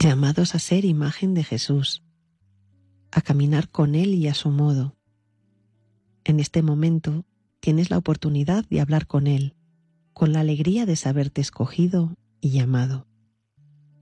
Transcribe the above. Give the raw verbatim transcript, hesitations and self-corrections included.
llamados a ser imagen de Jesús, a caminar con Él y a su modo. En este momento tienes la oportunidad de hablar con Él, con la alegría de saberte escogido y llamado.